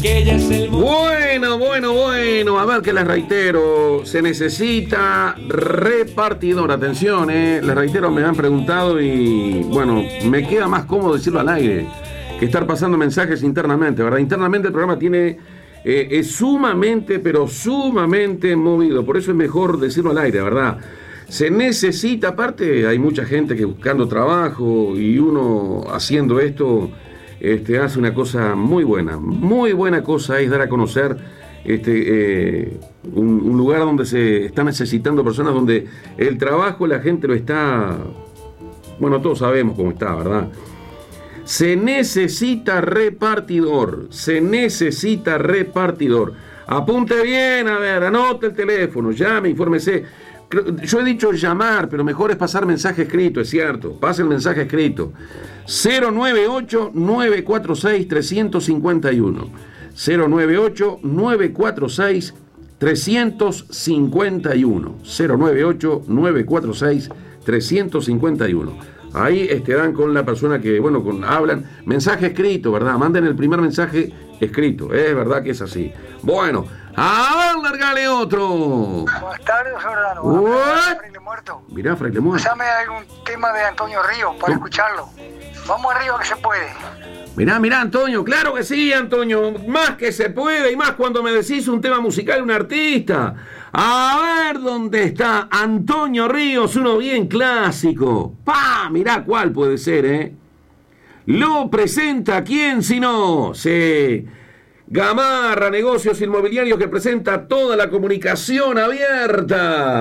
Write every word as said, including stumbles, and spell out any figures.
que ya es el momento. Bueno, bueno, bueno, a ver que les reitero, se necesita repartidor, atención, eh, les reitero, me han preguntado y bueno, me queda más cómodo decirlo al aire que estar pasando mensajes internamente, ¿verdad? Internamente el programa tiene, eh, es sumamente, pero sumamente movido, por eso es mejor decirlo al aire, ¿verdad? Se necesita, aparte hay mucha gente que buscando trabajo y uno haciendo esto, este, hace una cosa muy buena, muy buena cosa es dar a conocer este, eh, un, un lugar donde se está necesitando personas, donde el trabajo la gente lo está, bueno, todos sabemos cómo está, ¿verdad? Se necesita repartidor, se necesita repartidor. Apunte bien, a ver, anote el teléfono, llame, infórmese. Yo he dicho llamar, pero mejor es pasar mensaje escrito, es cierto. Pase el mensaje escrito. cero nueve ocho, nueve cuatro seis, tres cinco uno. cero nueve ocho, nueve cuatro seis, tres cinco uno. cero nueve ocho, nueve cuatro seis, tres cinco uno. Ahí este, dan con la persona que, bueno, con, hablan. Mensaje escrito, ¿verdad? Manden el primer mensaje escrito. Es verdad que es así. Bueno, a ver, largale otro. Buenas tardes, Jordano. What? Fraile Muerto. Mirá, Fraile Muerto. Pásame algún tema de Antonio Ríos para ¿Cómo? escucharlo. Vamos arriba que se puede. Mirá, mirá, Antonio, claro que sí, Antonio, más que se puede, y más cuando me decís un tema musical, un artista. A ver dónde está Antonio Ríos, uno bien clásico. Pa, mirá cuál puede ser, ¿eh? Lo presenta, ¿quién si no? Sí. Gamarra Negocios Inmobiliarios, que presenta toda la comunicación abierta.